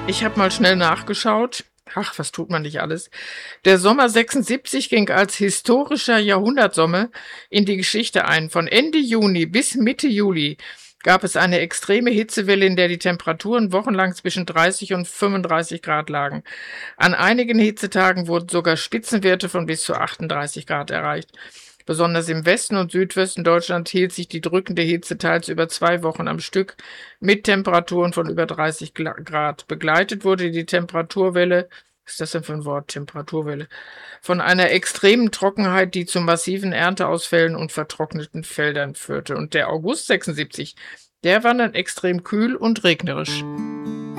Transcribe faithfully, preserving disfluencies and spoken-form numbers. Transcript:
Ich habe mal schnell nachgeschaut. Ach, was tut man nicht alles? Der Sommer sechsundsiebzig ging als historischer Jahrhundertsommer in die Geschichte ein. Von Ende Juni bis Mitte Juli gab es eine extreme Hitzewelle, in der die Temperaturen wochenlang zwischen dreißig und fünfunddreißig Grad lagen. An einigen Hitzetagen wurden sogar Spitzenwerte von bis zu achtunddreißig Grad erreicht. Besonders im Westen und Südwesten Deutschlands hielt sich die drückende Hitze teils über zwei Wochen am Stück mit Temperaturen von über dreißig Grad. Begleitet wurde die Temperaturwelle, was ist das denn für ein Wort, Temperaturwelle, von einer extremen Trockenheit, die zu massiven Ernteausfällen und vertrockneten Feldern führte. Und der August sechsundsiebzig, der war dann extrem kühl und regnerisch.